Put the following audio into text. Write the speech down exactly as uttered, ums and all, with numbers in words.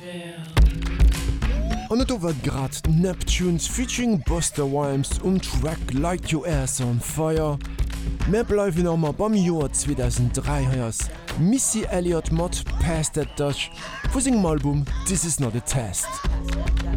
An net wat grad Neptunes featuring Buster Rhymes um Track Light Your Ass on Fire. Mehr bleiwen ammer beim Joer zweitausenddrei heiers Missy Elliott mat Past That Dutch vu segem Album This Is Not a Test.